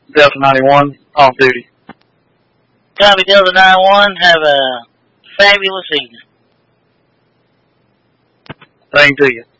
Delta 91, off duty. Copy Delta 91. Have a fabulous evening. Same to you.